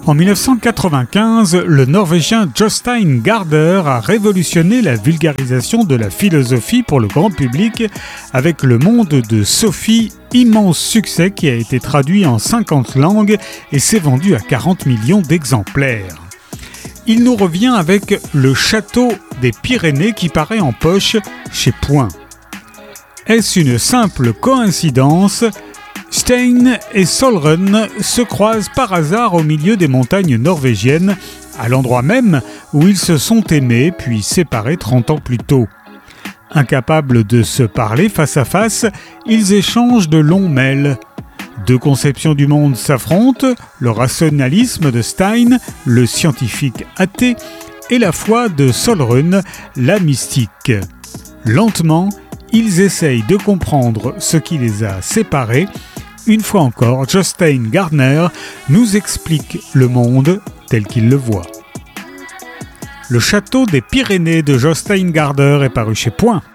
En 1995, le Norvégien Jostein Gaarder a révolutionné la vulgarisation de la philosophie pour le grand public avec Le Monde de Sophie, immense succès qui a été traduit en 50 langues et s'est vendu à 40 millions d'exemplaires. Il nous revient avec Le Château des Pyrénées qui paraît en poche chez Point. Est-ce une simple coïncidence ? Stein et Solrun se croisent par hasard au milieu des montagnes norvégiennes, à l'endroit même où ils se sont aimés puis séparés 30 ans plus tôt. Incapables de se parler face à face, ils échangent de longs mails. Deux conceptions du monde s'affrontent, le rationalisme de Stein, le scientifique athée, et la foi de Solrun, la mystique. Lentement, ils essayent de comprendre ce qui les a séparés. Une fois encore, Jostein Gaarder nous explique le monde tel qu'il le voit. Le Château des Pyrénées de Jostein Gaarder est paru chez Point.